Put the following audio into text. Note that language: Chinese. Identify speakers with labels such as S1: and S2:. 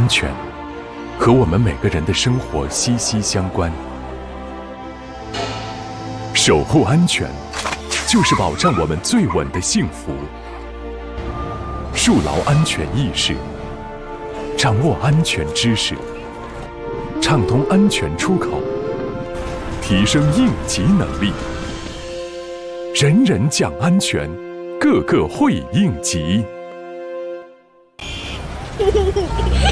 S1: 安全和我们每个人的生活息息相关。守护安全，就是保障我们最稳的幸福。树牢安全意识，掌握安全知识，畅通安全出口，提升应急能力。人人讲安全，个个会应急。